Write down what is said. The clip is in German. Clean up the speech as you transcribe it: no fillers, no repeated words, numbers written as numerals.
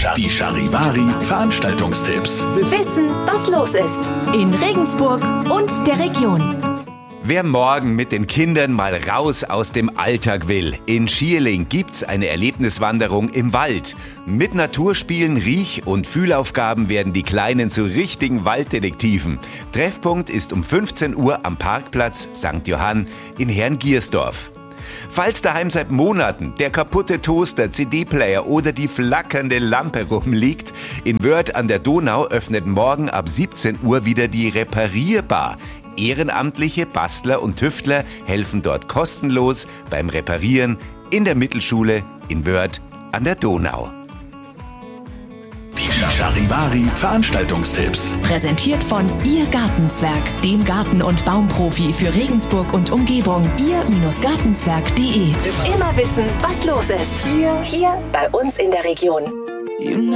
Die Charivari Veranstaltungstipps. Wissen, was los ist in Regensburg und der Region. Wer morgen mit den Kindern mal raus aus dem Alltag will, in Schierling gibt's eine Erlebniswanderung im Wald. Mit Naturspielen, Riech- und Fühlaufgaben werden die Kleinen zu richtigen Walddetektiven. Treffpunkt ist um 15 Uhr am Parkplatz St. Johann in Herrngiersdorf. Falls daheim seit Monaten der kaputte Toaster, CD-Player oder die flackernde Lampe rumliegt, in Wörth an der Donau öffnet morgen ab 17 Uhr wieder die Reparierbar. Ehrenamtliche Bastler und Tüftler helfen dort kostenlos beim Reparieren in der Mittelschule in Wörth an der Donau. Die Charivari Veranstaltungstipps. Präsentiert von Ihr Gartenzwerg, dem Garten- und Baumprofi für Regensburg und Umgebung. Ihr-Gartenzwerg.de. Immer wissen, was los ist. Hier bei uns in der Region.